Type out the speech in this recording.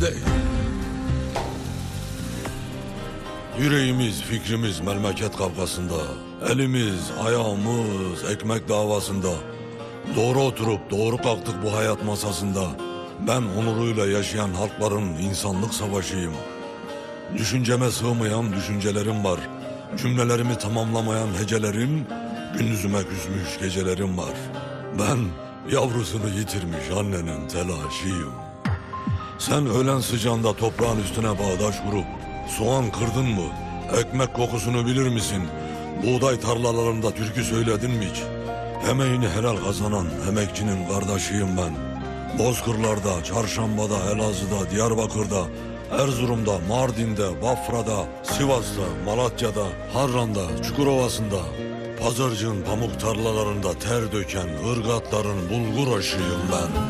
değil. Yüreğimiz, fikrimiz memleket kavgasında, elimiz, ayağımız ekmek davasında. Doğru oturup doğru kalktık bu hayat masasında. Ben onuruyla yaşayan halkların insanlık savaşıyım. Düşünceme sığmayan düşüncelerim var. Cümlelerimi tamamlamayan hecelerim, gündüzüme küsmüş gecelerim var. Ben yavrusunu yitirmiş annenin telaşıyım. Sen öğlen sıcağında toprağın üstüne bağdaş kurup soğan kırdın mı? Ekmek kokusunu bilir misin? Buğday tarlalarında türkü söyledin mi hiç? Emeğini helal kazanan emekçinin kardeşiyim ben. Bozkırlarda, Çarşamba'da, Elazığ'da, Diyarbakır'da, Erzurum'da, Mardin'de, Bafra'da, Sivas'ta, Malatya'da, Harran'da, Çukurova'sında, Pazarcık'ın pamuk tarlalarında ter döken ırgatların bulgur aşıyım ben.